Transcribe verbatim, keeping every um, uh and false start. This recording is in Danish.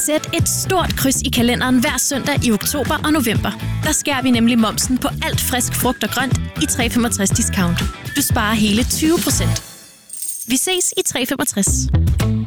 Sæt et stort kryds i kalenderen hver søndag i oktober og november. Der skærer vi nemlig momsen på alt frisk frugt og grønt i tre femogtres discount. Du sparer hele tyve procent. Vi ses i tre femogtres.